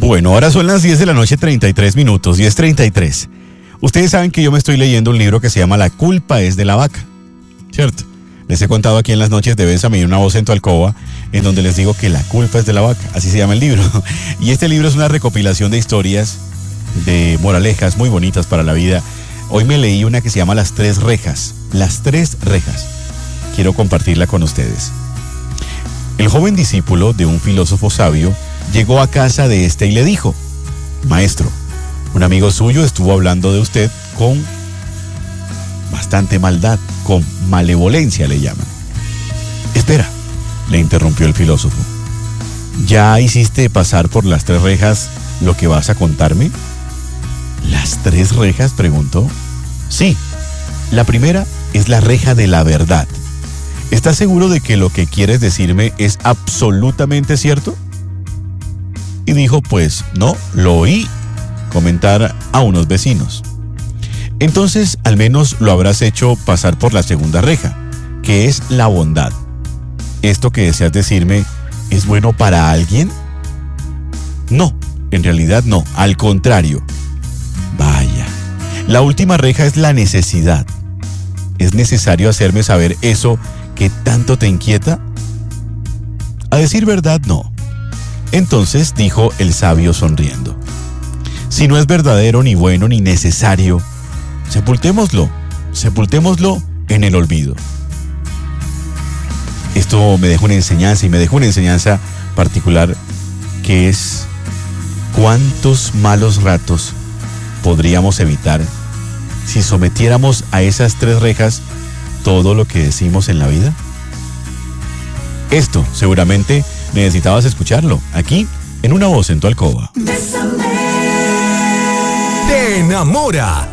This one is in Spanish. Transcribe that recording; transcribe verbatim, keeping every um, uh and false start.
Bueno, ahora son las diez de la noche, treinta y tres minutos, diez treinta y tres. Ustedes saben que yo me estoy leyendo un libro que se llama La culpa es de la vaca, ¿cierto? Les he contado aquí en las noches de Bésame y una voz en tu alcoba, en donde les digo que la culpa es de la vaca, así se llama el libro. Y este libro es una recopilación de historias, de moralejas muy bonitas para la vida. Hoy me leí una que se llama Las Tres Rejas. Las Tres Rejas. Quiero compartirla con ustedes. El joven discípulo de un filósofo sabio llegó a casa de este y le dijo: Maestro, un amigo suyo estuvo hablando de usted con bastante maldad, con malevolencia le llaman. Espera, le interrumpió el filósofo. ¿Ya hiciste pasar por las tres rejas lo que vas a contarme? ¿Las tres rejas?, preguntó. Sí, la primera es la reja de la verdad. ¿Estás seguro de que lo que quieres decirme es absolutamente cierto? Y dijo, pues no, lo oí comentar a unos vecinos. Entonces, al menos lo habrás hecho pasar por la segunda reja, que es la bondad. ¿Esto que deseas decirme es bueno para alguien? No, en realidad no, al contrario. Vaya, la última reja es la necesidad. ¿Es necesario hacerme saber eso que tanto te inquieta? A decir verdad, no. Entonces dijo el sabio sonriendo: si no es verdadero, ni bueno, ni necesario, sepultémoslo, sepultémoslo en el olvido. Esto me dejó una enseñanza y me dejó una enseñanza particular, que es: ¿cuántos malos ratos podríamos evitar si sometiéramos a esas tres rejas todo lo que decimos en la vida? Esto seguramente necesitabas escucharlo aquí en Una Voz en tu Alcoba. Te enamora